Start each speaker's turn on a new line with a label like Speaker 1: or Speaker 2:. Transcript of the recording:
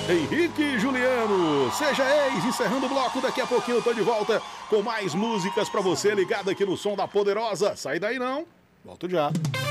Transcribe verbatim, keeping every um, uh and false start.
Speaker 1: Henrique e Juliano, seja ex, encerrando o bloco, daqui a pouquinho eu tô de volta com mais músicas pra você, ligado aqui no Som da Poderosa. Sai daí não, volto já.